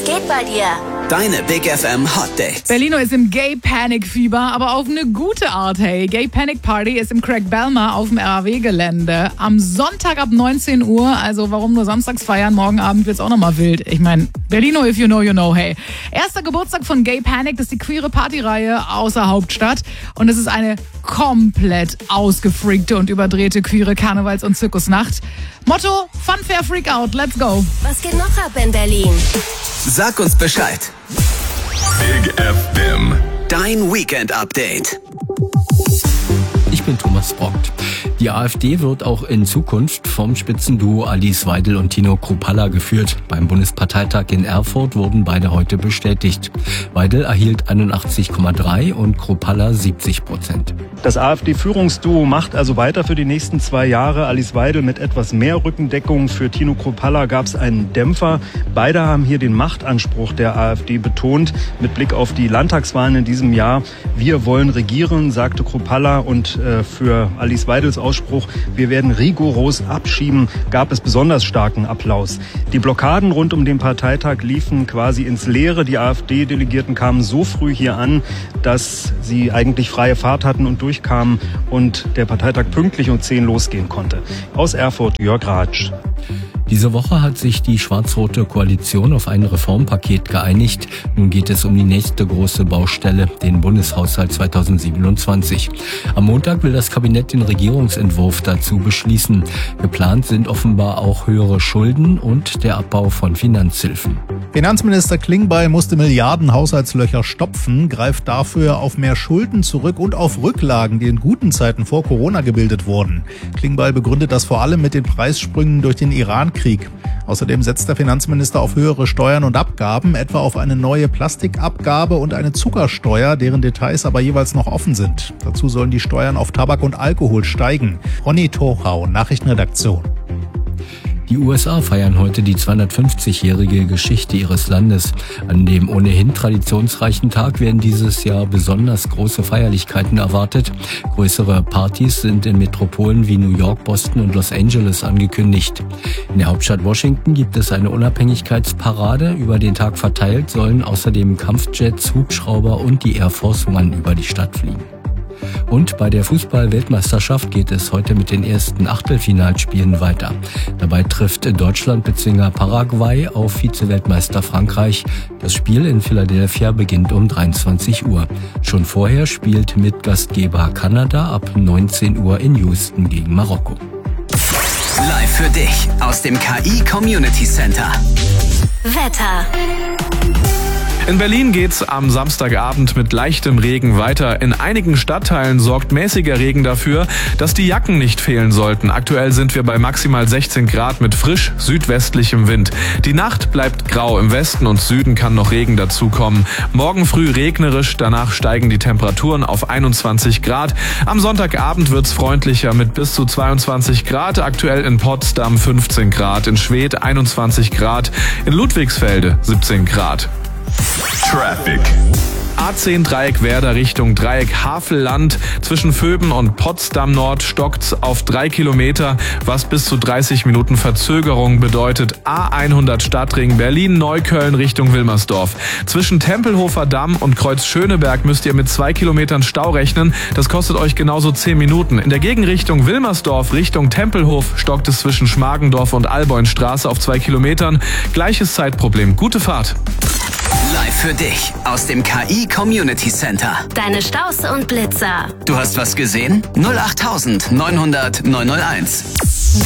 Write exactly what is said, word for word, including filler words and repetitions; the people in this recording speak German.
Was geht bei dir? Deine Big F M Hot Dates. Berlino ist im Gay-Panic-Fieber, aber auf eine gute Art, hey. Gay-Panic-Party ist im Craig Belmar auf dem R A W-Gelände. Am Sonntag ab neunzehn Uhr, also warum nur samstags feiern, morgen Abend wird's auch nochmal wild. Ich meine, Berlino, if you know, you know, hey. Erster Geburtstag von Gay Panic, das ist die queere Partyreihe außer Hauptstadt. Und es ist eine komplett ausgefreakte und überdrehte queere Karnevals- und Zirkusnacht. Motto, Fun, Fair, Freak Out, let's go. Was geht noch ab in Berlin? Sag uns Bescheid. Big F M. Dein Weekend-Update. Ich bin Thomas Brockt. Die AfD wird auch in Zukunft vom Spitzenduo Alice Weidel und Tino Kruppalla geführt. Beim Bundesparteitag in Erfurt wurden beide heute bestätigt. Weidel erhielt einundachtzig Komma drei und Kruppalla siebzig Prozent. Das AfD-Führungsduo macht also weiter für die nächsten zwei Jahre. Alice Weidel mit etwas mehr Rückendeckung. Für Tino Kruppalla gab es einen Dämpfer. Beide haben hier den Machtanspruch der AfD betont. Mit Blick auf die Landtagswahlen in diesem Jahr. Wir wollen regieren, sagte Kruppalla. Und äh, für Alice Weidels Ausspruch, wir werden rigoros abschieben, gab es besonders starken Applaus. Die Blockaden rund um den Parteitag liefen quasi ins Leere. Die AfD-Delegierten kamen so früh hier an, dass sie eigentlich freie Fahrt hatten und durchkamen und der Parteitag pünktlich um zehn losgehen konnte. Aus Erfurt, Jörg Ratsch. Diese Woche hat sich die schwarz-rote Koalition auf ein Reformpaket geeinigt. Nun geht es um die nächste große Baustelle, den Bundeshaushalt zweitausendsiebenundzwanzig. Am Montag will das Kabinett den Regierungsentwurf dazu beschließen. Geplant sind offenbar auch höhere Schulden und der Abbau von Finanzhilfen. Finanzminister Klingbeil musste Milliarden Haushaltslöcher stopfen, greift dafür auf mehr Schulden zurück und auf Rücklagen, die in guten Zeiten vor Corona gebildet wurden. Klingbeil begründet das vor allem mit den Preissprüngen durch den Irankrieg. Außerdem setzt der Finanzminister auf höhere Steuern und Abgaben, etwa auf eine neue Plastikabgabe und eine Zuckersteuer, deren Details aber jeweils noch offen sind. Dazu sollen die Steuern auf Tabak und Alkohol steigen. Ronny Torau, Nachrichtenredaktion. Die U S A feiern heute die zweihundertfünfzigjährige Geschichte ihres Landes. An dem ohnehin traditionsreichen Tag werden dieses Jahr besonders große Feierlichkeiten erwartet. Größere Partys sind in Metropolen wie New York, Boston und Los Angeles angekündigt. In der Hauptstadt Washington gibt es eine Unabhängigkeitsparade. Über den Tag verteilt sollen außerdem Kampfjets, Hubschrauber und die Air Force One über die Stadt fliegen. Und bei der Fußball-Weltmeisterschaft geht es heute mit den ersten Achtelfinalspielen weiter. Dabei trifft Deutschland Bezwinger Paraguay auf Vize-Weltmeister Frankreich. Das Spiel in Philadelphia beginnt um dreiundzwanzig Uhr. Schon vorher spielt Mitgastgeber Kanada ab neunzehn Uhr in Houston gegen Marokko. Live für dich aus dem K I Community Center. Wetter. In Berlin geht's am Samstagabend mit leichtem Regen weiter. In einigen Stadtteilen sorgt mäßiger Regen dafür, dass die Jacken nicht fehlen sollten. Aktuell sind wir bei maximal sechzehn Grad mit frisch südwestlichem Wind. Die Nacht bleibt grau. Im Westen und Süden kann noch Regen dazukommen. Morgen früh regnerisch, danach steigen die Temperaturen auf einundzwanzig Grad. Am Sonntagabend wird's freundlicher mit bis zu zweiundzwanzig Grad. Aktuell in Potsdam fünfzehn Grad, in Schwedt einundzwanzig Grad, in Ludwigsfelde siebzehn Grad. Traffic. A zehn Dreieck Werder Richtung Dreieck Havelland. Zwischen Vöben und Potsdam Nord stockt's auf drei Kilometer, was bis zu dreißig Minuten Verzögerung bedeutet. A hundert Stadtring Berlin-Neukölln Richtung Wilmersdorf. Zwischen Tempelhofer Damm und Kreuz Schöneberg müsst ihr mit zwei Kilometern Stau rechnen. Das kostet euch genauso zehn Minuten. In der Gegenrichtung Wilmersdorf Richtung Tempelhof stockt es zwischen Schmargendorf und Alboinstraße auf zwei Kilometern. Gleiches Zeitproblem. Gute Fahrt. Live für dich aus dem K I Community Center. Deine Staus und Blitzer. Du hast was gesehen? null acht neunhundert neunhunderteins.